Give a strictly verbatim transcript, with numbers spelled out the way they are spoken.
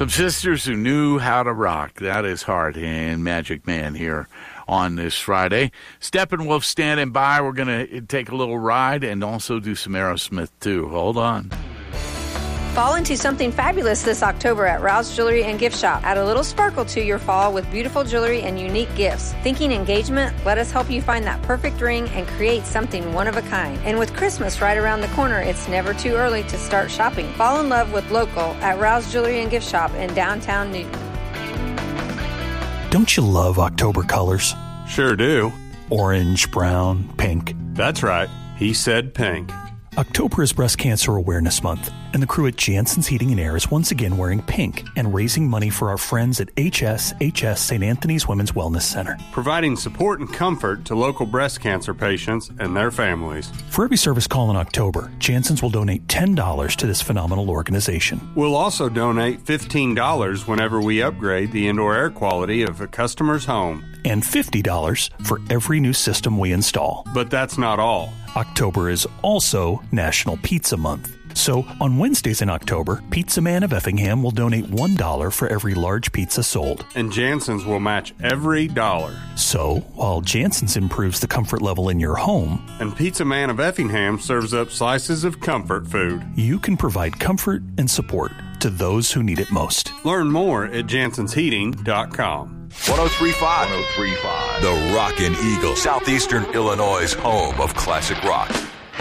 Some sisters who knew how to rock. That is Heart and Magic Man here on this Friday. Steppenwolf standing by. We're going to take a little ride and also do some Aerosmith, too. Hold on. Fall into something fabulous this October at Rouse Jewelry and Gift Shop. Add a little sparkle to your fall with beautiful jewelry and unique gifts. Thinking engagement? Let us help you find that perfect ring and create something one of a kind. And with Christmas right around the corner, it's never too early to start shopping. Fall in love with local at Rouse Jewelry and Gift Shop in downtown Newton. Don't you love October colors? Sure do. Orange, brown, pink. That's right. He said pink. October is Breast Cancer Awareness Month, and the crew at Jansen's Heating and Air is once again wearing pink and raising money for our friends at H S H S Saint Anthony's Women's Wellness Center. Providing support and comfort to local breast cancer patients and their families. For every service call in October, Jansen's will donate ten dollars to this phenomenal organization. We'll also donate fifteen dollars whenever we upgrade the indoor air quality of a customer's home. And fifty dollars for every new system we install. But that's not all. October is also National Pizza Month. So on Wednesdays in October, Pizza Man of Effingham will donate one dollar for every large pizza sold. And Jansen's will match every dollar. So while Jansen's improves the comfort level in your home, and Pizza Man of Effingham serves up slices of comfort food, you can provide comfort and support to those who need it most. Learn more at jansons heating dot com. one oh three point five. one oh three point five. The Rockin' Eagle. Southeastern Illinois' home of classic rock.